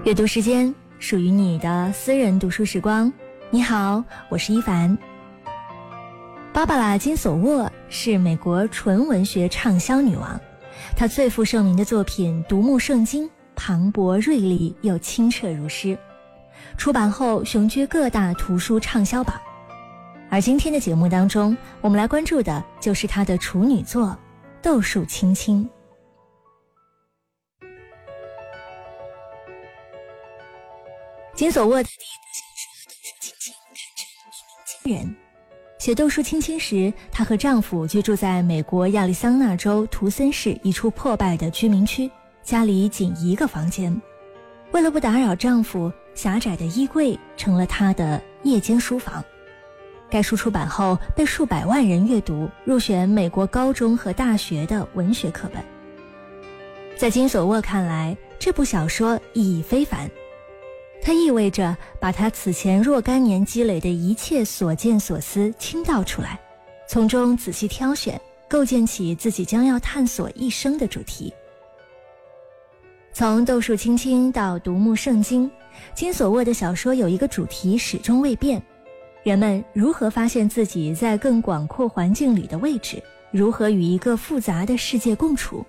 阅读时间，属于你的私人读书时光。你好，我是一凡。芭芭拉·金索沃是美国纯文学畅销女王，她最负盛名的作品独木圣经磅礴锐利又清澈如诗，出版后雄居各大图书畅销榜。而今天的节目当中，我们来关注的就是她的处女作《豆树青青》。金索沃的第一部小说《豆树青青》堪称一鸣惊人。写《豆树青青》时，她和丈夫居住在美国亚利桑那州图森市一处破败的居民区，家里仅一个房间。为了不打扰丈夫，狭窄的衣柜成了她的夜间书房。该书出版后被数百万人阅读，入选美国高中和大学的文学课本。在金索沃看来，这部小说意义非凡。它意味着把他此前若干年积累的一切所见所思倾倒出来，从中仔细挑选，构建起自己将要探索一生的主题。从豆树青青到独木圣经，金索沃的小说有一个主题始终未变：人们如何发现自己在更广阔环境里的位置，如何与一个复杂的世界共处。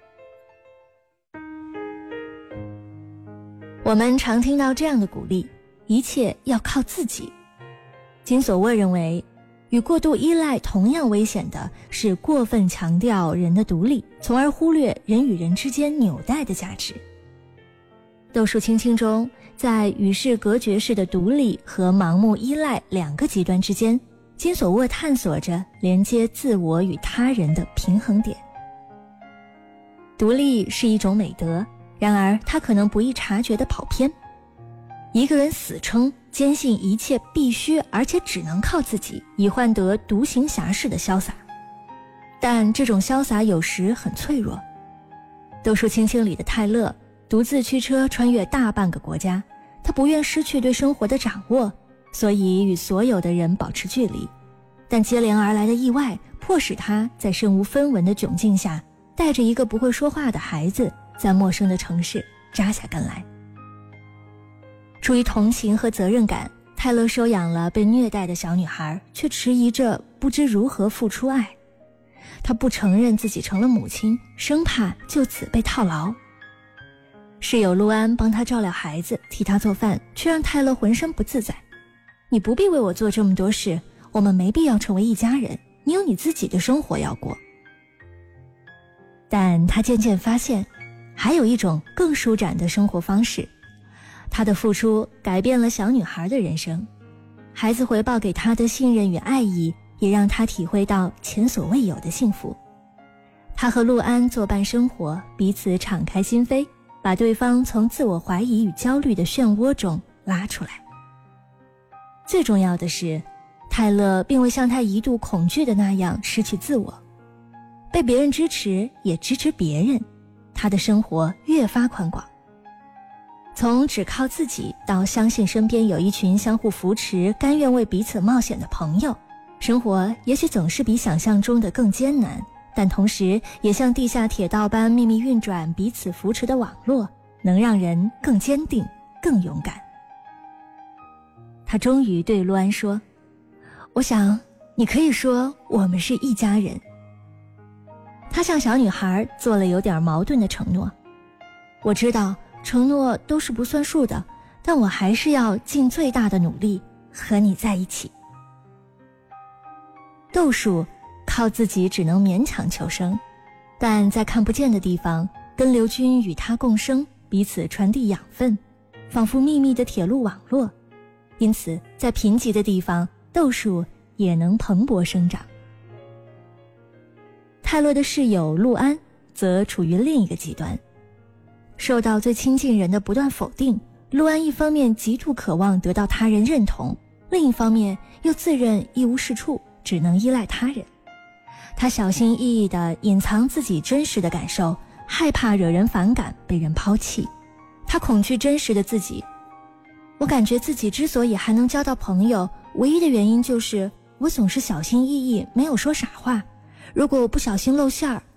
我们常听到这样的鼓励，一切要靠自己。金索沃认为，与过度依赖同样危险的是过分强调人的独立，从而忽略人与人之间纽带的价值。豆树青青中，在与世隔绝式的独立和盲目依赖两个极端之间，金索沃探索着连接自我与他人的平衡点。独立是一种美德，然而他可能不易察觉地跑偏。一个人死撑坚信一切必须而且只能靠自己，以换得独行侠式的潇洒，但这种潇洒有时很脆弱。豆树青青里的泰勒独自驱车穿越大半个国家，他不愿失去对生活的掌握，所以与所有的人保持距离，但接连而来的意外迫使他在身无分文的窘境下，带着一个不会说话的孩子在陌生的城市扎下根来。出于同情和责任感，泰勒收养了被虐待的小女孩，却迟疑着不知如何付出爱。他不承认自己成了母亲，生怕就此被套牢。室友陆安帮他照料孩子，替他做饭，却让泰勒浑身不自在。你不必为我做这么多事，我们没必要成为一家人，你有你自己的生活要过。但他渐渐发现，还有一种更舒展的生活方式。他的付出改变了小女孩的人生，孩子回报给他的信任与爱意，也让他体会到前所未有的幸福。他和陆安作伴生活，彼此敞开心扉，把对方从自我怀疑与焦虑的漩涡中拉出来。最重要的是，泰勒并未像他一度恐惧的那样失去自我，被别人支持也支持别人，他的生活越发宽广。从只靠自己到相信身边有一群相互扶持、甘愿为彼此冒险的朋友，生活也许总是比想象中的更艰难，但同时也像地下铁道般秘密运转、彼此扶持的网络，能让人更坚定、更勇敢。他终于对陆安说：我想你可以说我们是一家人。他向小女孩做了有点矛盾的承诺：我知道承诺都是不算数的，但我还是要尽最大的努力和你在一起。豆树靠自己只能勉强求生，但在看不见的地方，根瘤菌与它共生，彼此传递养分，仿佛秘密的铁路网络。因此在贫瘠的地方，豆树也能蓬勃生长。泰勒的室友陆安则处于另一个极端，受到最亲近人的不断否定，陆安一方面极度渴望得到他人认同，另一方面又自认一无是处，只能依赖他人。他小心翼翼地隐藏自己真实的感受，害怕惹人反感，被人抛弃。他恐惧真实的自己。我感觉自己之所以还能交到朋友，唯一的原因就是我总是小心翼翼，没有说傻话。如果我不小心露馅儿，